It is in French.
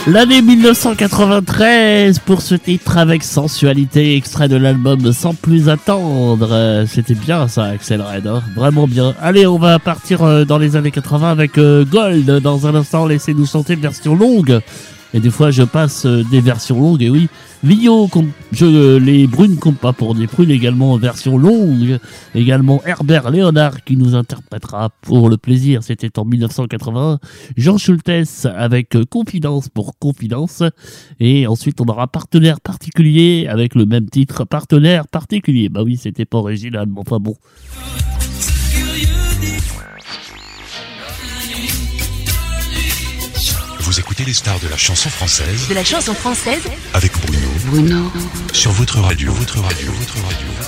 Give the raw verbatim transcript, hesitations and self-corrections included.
L'année dix-neuf cent quatre-vingt-treize pour ce titre avec sensualité, extrait de l'album Sans plus attendre. C'était bien ça, Axel Red, hein, vraiment bien. Allez, on va partir dans les années quatre-vingts avec Gold. Dans un instant, laissez-nous chanter version longue. Et des fois, je passe des versions longues, et oui. Vio, je les brunes compte pas pour des prunes, également en version longue. Également Herbert Léonard qui nous interprétera pour le plaisir. C'était en dix-neuf cent quatre-vingt-un. Jean Schultes avec Confidence pour Confidence. Et ensuite, on aura Partenaire particulier avec le même titre, Partenaire particulier. Bah oui, c'était pas original, mais enfin bon. Vous écoutez les stars de la chanson française. De la chanson française avec Bruno. Bruno. Sur votre radio, votre radio, votre radio.